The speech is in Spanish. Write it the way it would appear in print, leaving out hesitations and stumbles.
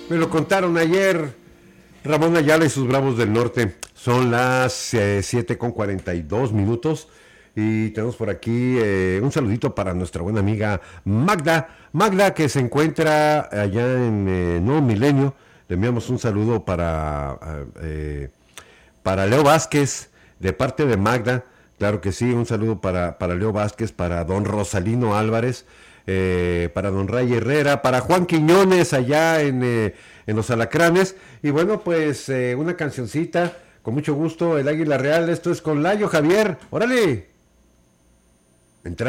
Me lo contaron ayer. Ramón Ayala y sus Bravos del Norte. Son las 7:42 y tenemos por aquí un saludito para nuestra buena amiga Magda. Magda, que se encuentra allá en Nuevo Milenio. Le enviamos un saludo para Leo Vázquez, de parte de Magda. Claro que sí, un saludo para Leo Vázquez, para don Rosalino Álvarez, para don Ray Herrera, para Juan Quiñones allá en Los Alacranes. Y bueno, pues una cancioncita, con mucho gusto, El Águila Real. Esto es con Layo Javier. ¡Órale! Entrar